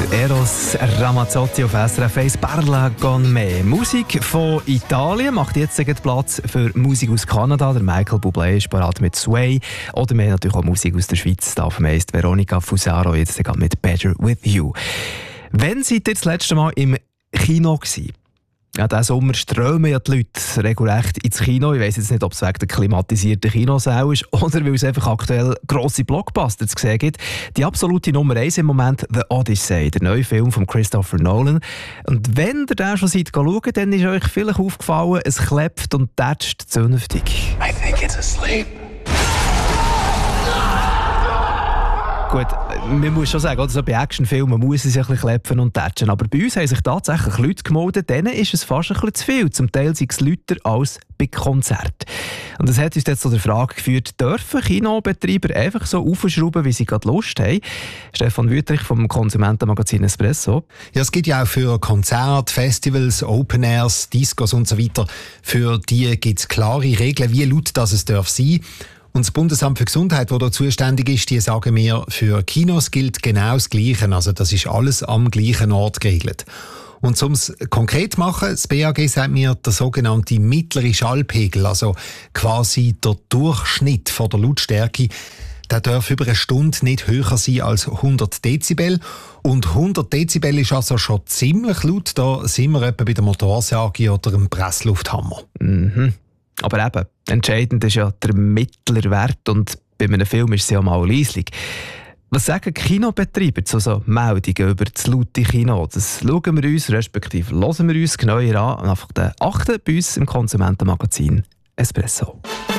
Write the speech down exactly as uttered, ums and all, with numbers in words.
Eros Ramazzotti auf S R F eins, Parla con me. Musik von Italien macht jetzt Platz für Musik aus Kanada. Der Michael Bublé ist parat mit Sway. Oder wir haben natürlich auch Musik aus der Schweiz. Da auf meist Veronica Fusaro jetzt mit Better With You. Wann seid ihr das letzte Mal im Kino gewesen? Ja, diesen Sommer strömen ja die Leute regelrecht ins Kino. Ich weiss jetzt nicht, ob es wegen der klimatisierten Kinosäle ist oder weil es einfach aktuell grosse Blockbuster zu sehen gibt. Die absolute Nummer eins im Moment, The Odyssey, der neue Film von Christopher Nolan. Und wenn ihr den schon seid schauen, dann ist euch vielleicht aufgefallen, es klebt und tätscht zünftig. I think it's asleep. Gut, man muss schon sagen, also bei Actionfilmen muss es ein bisschen klepfen und tätschen. Aber bei uns haben sich tatsächlich Leute gemeldet, denen ist es fast ein bisschen zu viel. Zum Teil sind es lauter als bei Konzerten. Und das hat uns jetzt zu der Frage geführt, dürfen Kinobetreiber einfach so aufschrauben, wie sie gerade Lust haben? Stefan Wüthrich vom Konsumentenmagazin Espresso. Ja, es gibt ja auch für Konzerte, Festivals, Open Airs, Discos und so weiter, für die gibt es klare Regeln, wie laut das es darf sein. Und das Bundesamt für Gesundheit, das da zuständig ist, die sagen mir, für Kinos gilt genau das Gleiche. Also das ist alles am gleichen Ort geregelt. Und um es konkret zu machen, das B A G sagt mir, der sogenannte mittlere Schallpegel, also quasi der Durchschnitt von der Lautstärke, der darf über eine Stunde nicht höher sein als hundert Dezibel. Und hundert Dezibel ist also schon ziemlich laut. Da sind wir etwa bei der Motorsage oder einem Presslufthammer. Mhm. Aber eben, entscheidend ist ja der mittlere Wert und bei einem Film ist es ja mal leislich. Was sagen Kinobetreiber zu so Meldungen über das laute Kino? Das schauen wir uns, respektive hören wir uns genauer an, und einfach achten bei uns im Konsumentenmagazin Espresso.